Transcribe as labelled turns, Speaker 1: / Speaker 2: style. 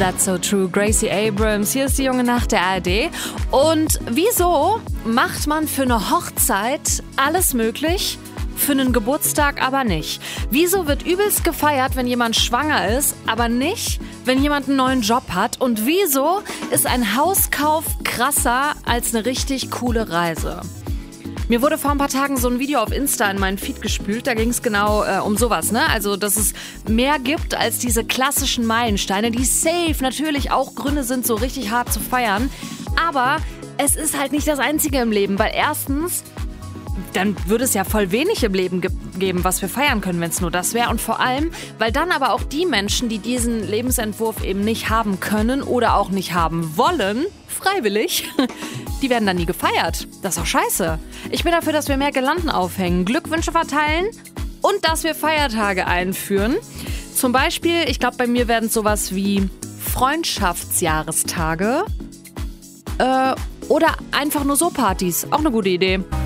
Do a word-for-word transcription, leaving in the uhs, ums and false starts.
Speaker 1: That's so true. Gracie Abrams, hier ist die junge Nacht der A R D. Und wieso macht man für eine Hochzeit alles möglich, für einen Geburtstag aber nicht? Wieso wird übelst gefeiert, wenn jemand schwanger ist, aber nicht, wenn jemand einen neuen Job hat? Und wieso ist ein Hauskauf krasser als eine richtig coole Reise? Mir wurde vor ein paar Tagen so ein Video auf Insta in meinen Feed gespült, da ging es genau äh, um sowas, ne? Also, dass es mehr gibt als diese klassischen Meilensteine, die safe natürlich auch Gründe sind, so richtig hart zu feiern. Aber es ist halt nicht das Einzige im Leben, weil erstens, dann würde es ja voll wenig im Leben ge- geben, was wir feiern können, wenn es nur das wäre. Und vor allem, weil dann aber auch die Menschen, die diesen Lebensentwurf eben nicht haben können oder auch nicht haben wollen, freiwillig, die werden dann nie gefeiert. Das ist doch scheiße. Ich bin dafür, dass wir mehr Girlanden aufhängen, Glückwünsche verteilen und dass wir Feiertage einführen. Zum Beispiel, ich glaube, bei mir werden es sowas wie Freundschaftsjahrestage äh, oder einfach nur so Partys. Auch eine gute Idee.